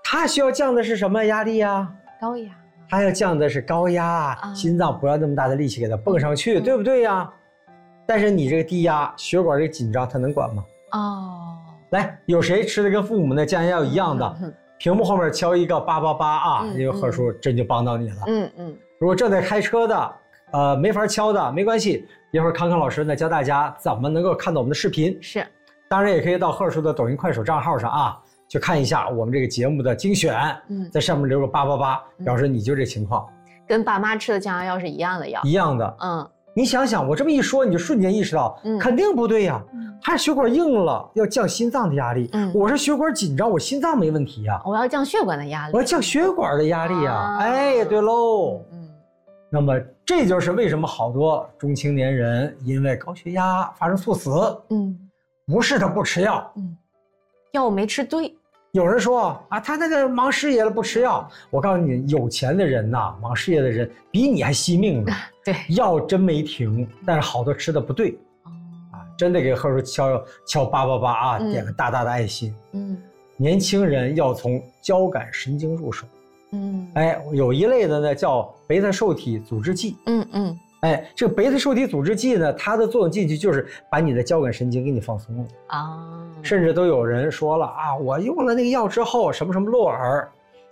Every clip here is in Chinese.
它需要降的是什么压力呀？ 高压。 它要降的是高压，心脏不要那么大的力气给它蹦上去，对不对呀？但是你这个低压，血管这个紧张，它能管吗？来，有谁吃的跟父母的降压药一样的？屏幕后面敲一个888啊，因为贺叔真就帮到你了。如果正在开车的，没法敲的没关系，一会儿康康老师呢教大家怎么能够看到我们的视频。 是， 当然也可以到贺叔的抖音、快手账号上啊。去看一下我们这个节目的精选，在上面留个888，表示你就这情况， 跟爸妈吃的降压药是一样的药， 一样的。你想想，我这么一说，你就瞬间意识到，肯定不对呀。他是血管硬了，要降心脏的压力，我是血管紧张，我心脏没问题呀， 我要降血管的压力， 我要降血管的压力呀。哎，对喽。那么这就是为什么好多中青年人因为高血压发生猝死，不是他不吃药， 药没吃对。 有人说啊，他那个忙事业了不吃药，我告诉你，有钱的人呐，忙事业的人比你还惜命呢。 对， 药真没停，但是好多吃的不对，真得给贺叔敲888啊，点个大大的爱心。年轻人要从交感神经入手。哎，有一类的呢叫贝塔受体阻滞剂。哎，这个贝塔受体阻滞剂呢，它的作用进去就是把你的交感神经给你放松了甚至都有人说了啊，我用了那个药之后，什么什么洛尔，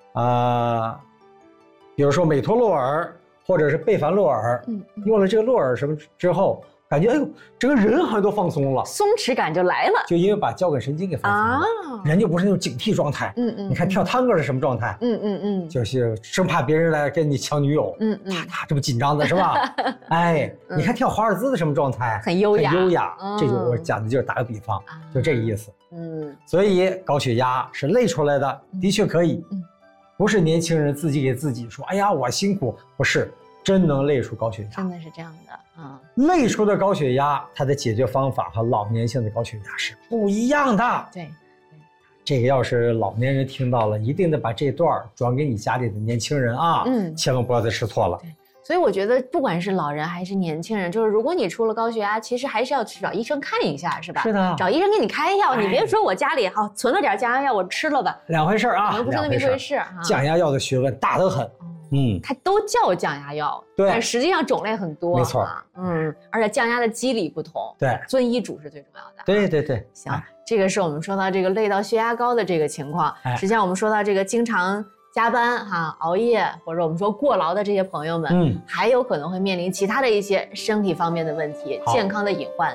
比如说美托洛尔或者是贝凡洛尔，用了这个洛尔什么之后，感觉哎呦，整个人好像都放松了， 松弛感就来了， 就因为把交感神经给放松了，人就不是那种警惕状态。你看跳探戈是什么状态？就是生怕别人来跟你抢女友，他这么紧张的是吧？哎，你看跳华尔兹的什么状态？ 很优雅， 很优雅。这就我讲的就是打个比方，就这个意思。所以高血压是累出来的，的确可以，不是年轻人自己给自己说，哎呀我辛苦，不是。真能累出高血压， 真的是这样的累出的高血压，它的解决方法和老年性的高血压是不一样的。 对， 这个要是老年人听到了，一定得把这段转给你家里的年轻人啊，千万不要再吃错了。 对，所以我觉得不管是老人还是年轻人，就是如果你出了高血压，其实还是要去找医生看一下，是吧？ 是的， 找医生给你开药，你别说我家里好存了点降压药，我吃了吧， 两回事啊， 不是那么一回事。 降压药的学问大得很。 它都叫降压药， 对， 但实际上种类很多， 没错， 而且降压的机理不同， 对， 遵医嘱是最重要的。 对对对， 行，这个是我们说到这个累到血压高的这个情况，实际上我们说到这个经常加班熬夜或者我们说过劳的这些朋友们，还有可能会面临其他的一些身体方面的问题，健康的隐患。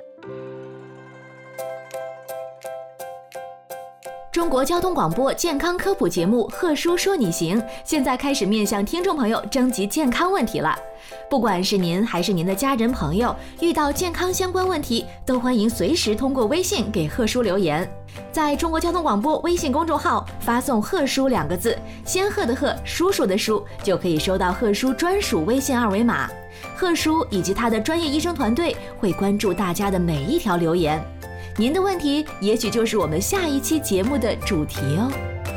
中国交通广播健康科普节目《贺叔说你行》现在开始面向听众朋友征集健康问题了。不管是您还是您的家人朋友，遇到健康相关问题，都欢迎随时通过微信给贺叔留言。在中国交通广播微信公众号发送“贺叔”2个字，仙鹤的鹤，叔叔的叔，就可以收到贺叔专属微信2维码。贺叔以及他的专业医生团队会关注大家的每一条留言。您的问题也许就是我们下一期节目的主题哦。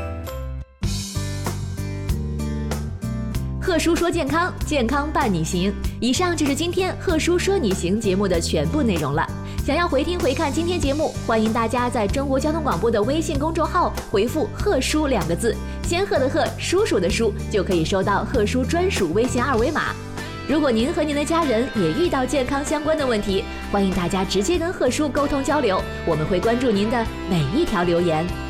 贺叔说健康，健康伴你行。以上就是今天贺叔说你行节目的全部内容了。想要回听回看今天节目，欢迎大家在中国交通广播的微信公众号回复贺叔2个字，仙鹤的鹤，叔叔的叔，就可以收到贺叔专属微信2维码。如果您和您的家人也遇到健康相关的问题，欢迎大家直接跟贺叔沟通交流，我们会关注您的每一条留言。